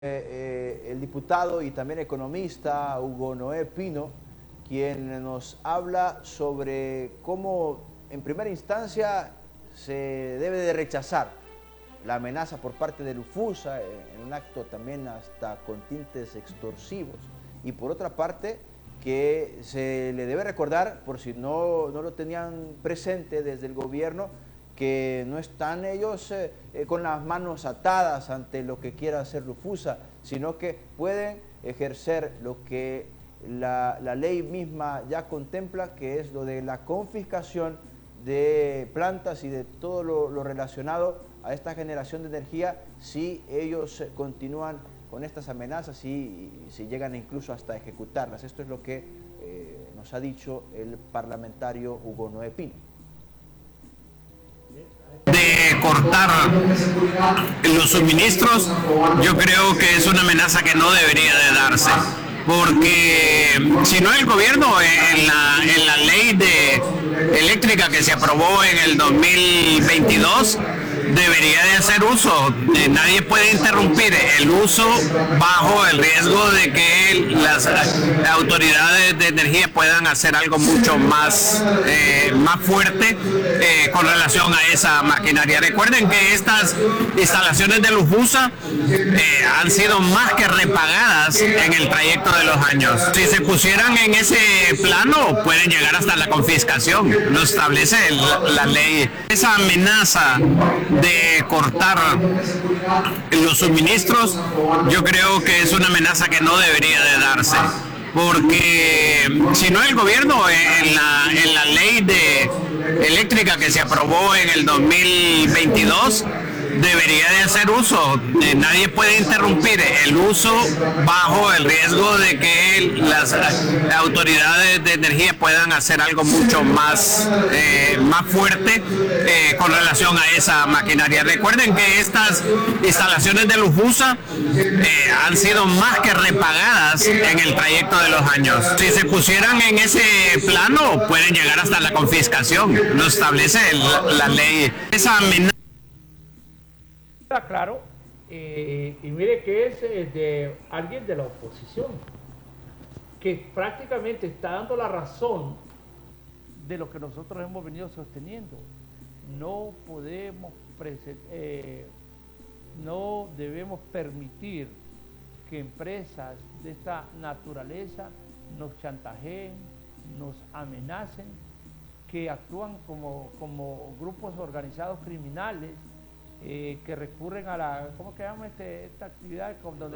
el diputado y también economista Hugo Noé Pino, quien nos habla sobre cómo en primera instancia se debe de rechazar la amenaza por parte de Lufusa, en un acto también hasta con tintes extorsivos, y por otra parte que se le debe recordar, por si no lo tenían presente desde el gobierno, que no están ellos con las manos atadas ante lo que quiera hacer Lufusa, sino que pueden ejercer lo que la ley misma ya contempla, que es lo de la confiscación de plantas y de todo lo relacionado a esta generación de energía, si ellos continúan con estas amenazas y si llegan incluso hasta ejecutarlas. Esto es lo que nos ha dicho el parlamentario Hugo Noé Pino. De cortar los suministros, yo creo que es una amenaza que no debería de darse, porque si no el gobierno en la ley eléctrica que se aprobó en el 2022 debería de hacer uso. Nadie puede interrumpir el uso bajo el riesgo de que las autoridades de energía puedan hacer algo mucho más fuerte con relación a esa maquinaria. Recuerden que estas instalaciones de Lufusa han sido más que repagadas en el trayecto de los años. Si se pusieran en ese plano, pueden llegar hasta la confiscación. Lo establece la ley. Esa amenaza de cortar los suministros, yo creo que es una amenaza que no debería de darse, porque si no el gobierno en la ley eléctrica que se aprobó en el 2022 debería de hacer uso. Nadie puede interrumpir el uso bajo el riesgo de que las autoridades de energía puedan hacer algo mucho más fuerte con relación a esa maquinaria. Recuerden que estas instalaciones de Lufusa han sido más que repagadas en el trayecto de los años. Si se pusieran en ese plano, pueden llegar hasta la confiscación. Lo establece la ley. Esa amenaza. Claro, y mire que es de alguien de la oposición, que prácticamente está dando la razón de lo que nosotros hemos venido sosteniendo. No debemos permitir que empresas de esta naturaleza nos chantajeen, nos amenacen, que actúan como grupos organizados criminales, que recurren a la, ¿cómo que llama esta actividad? Donde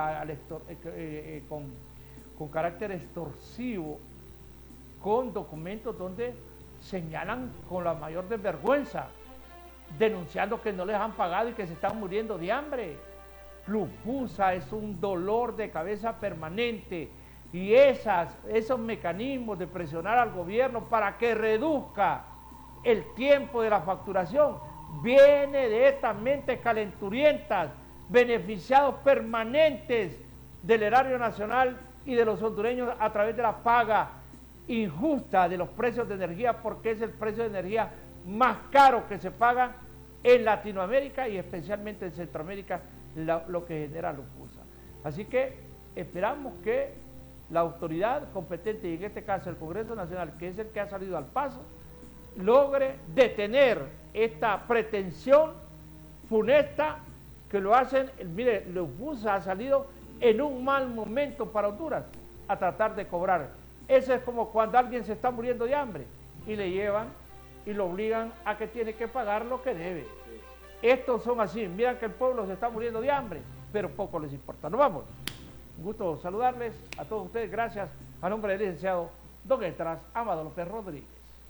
con carácter extorsivo, con documentos donde señalan con la mayor desvergüenza, denunciando que no les han pagado y que se están muriendo de hambre. Lufusa es un dolor de cabeza permanente, y esos mecanismos de presionar al gobierno para que reduzca el tiempo de la facturación viene de estas mentes calenturientas, beneficiados permanentes del erario nacional y de los hondureños a través de la paga injusta de los precios de energía, porque es el precio de energía más caro que se paga en Latinoamérica y especialmente en Centroamérica, lo que genera Lufusa. Así que esperamos que la autoridad competente, y en este caso el Congreso Nacional, que es el que ha salido al paso, logre detener esta pretensión funesta que lo hacen. Mire, Lufusa ha salido en un mal momento para Honduras a tratar de cobrar. Eso es como cuando alguien se está muriendo de hambre y le llevan y lo obligan a que tiene que pagar lo que debe. Estos son así, miran que el pueblo se está muriendo de hambre, pero poco les importa. Nos vamos. Un gusto saludarles a todos ustedes. Gracias a nombre del licenciado Don Estras Amado López Rodríguez.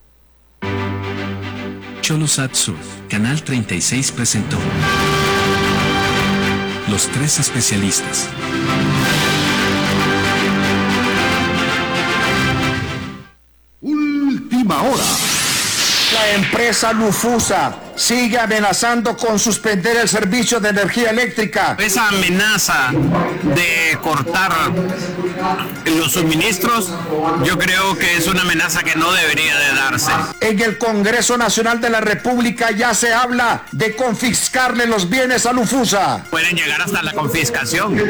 Cholosat Sur, Canal 36 presentó Los Tres Especialistas. Última hora. La empresa Lufusa sigue amenazando con suspender el servicio de energía eléctrica. Esa amenaza de cortar los suministros, yo creo que es una amenaza que no debería de darse. En el Congreso Nacional de la República ya se habla de confiscarle los bienes a Lufusa. Pueden llegar hasta la confiscación.